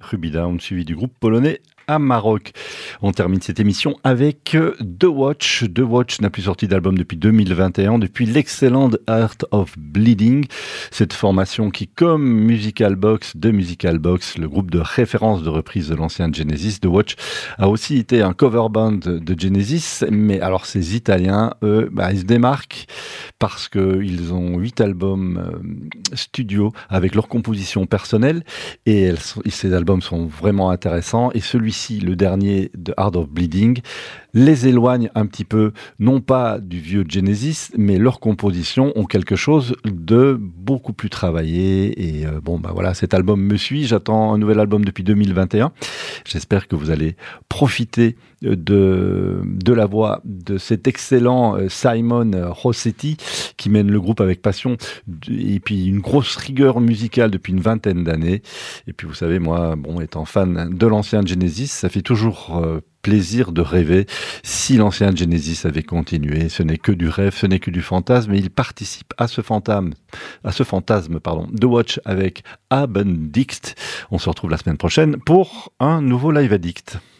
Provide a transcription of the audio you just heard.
Rubydown, suivi du groupe polonais Amarok. On termine cette émission avec The Watch. The Watch n'a plus sorti d'album depuis 2021, depuis l'excellent Art of Bleeding. Cette formation qui, comme Musical Box, le groupe de référence de reprise de l'ancien Genesis, The Watch a aussi été un cover band de Genesis. Mais alors ces Italiens, eux, ils se démarquent parce qu'ils ont 8 albums studio avec leurs compositions personnelles et ces albums sont vraiment intéressants. Et celui-ci, le dernier de Art of Bleeding, les éloigne un petit peu, non pas du vieux Genesis, mais leurs compositions ont quelque chose de beaucoup plus travaillé. Et voilà, cet album me suit. J'attends un nouvel album depuis 2021. J'espère que vous allez profiter de la voix de cet excellent Simon Rossetti qui mène le groupe avec passion et puis une grosse rigueur musicale depuis une vingtaine d'années. Et puis vous savez, moi, étant fan de l'ancien Genesis, ça fait toujours plaisir de rêver si l'ancien Genesis avait continué. Ce n'est que du rêve, ce n'est que du fantasme, et il participe à ce fantasme, The Watch avec Abendict. On se retrouve la semaine prochaine pour un nouveau Live Addict.